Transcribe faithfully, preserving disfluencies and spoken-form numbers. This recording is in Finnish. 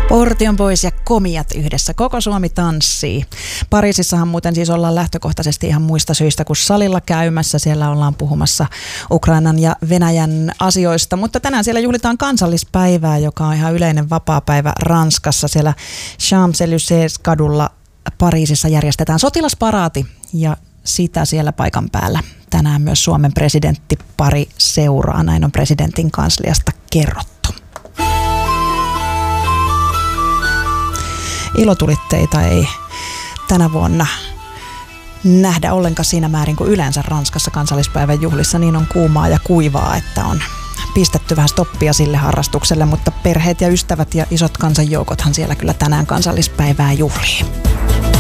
Portion Boys ja Komiat yhdessä. Koko Suomi tanssii. Pariisissahan muuten siis ollaan lähtökohtaisesti ihan muista syistä kuin salilla käymässä. Siellä ollaan puhumassa Ukrainan ja Venäjän asioista. Mutta tänään siellä juhlitaan kansallispäivää, joka on ihan yleinen vapaapäivä Ranskassa. Siellä Champs-Élysées-kadulla Pariisissa järjestetään sotilasparaati ja sitä siellä paikan päällä. Tänään myös Suomen presidenttipari seuraa. Näin on presidentin kansliasta kerrottu. Ilotulitteita ei tänä vuonna nähdä ollenkaan siinä määrin kuin yleensä Ranskassa kansallispäivän juhlissa. Niin on kuumaa ja kuivaa, että on pistetty vähän stoppia sille harrastukselle, mutta perheet ja ystävät ja isot kansanjoukothan siellä kyllä tänään kansallispäivää juhlii.